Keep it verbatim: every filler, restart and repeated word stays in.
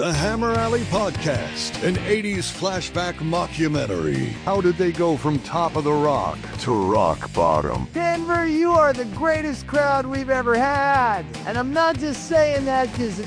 The Hammer Alley Podcast, an eighties flashback mockumentary. How did they go from top of the rock to rock bottom? Denver, you are the greatest crowd we've ever had. And I'm not just saying that because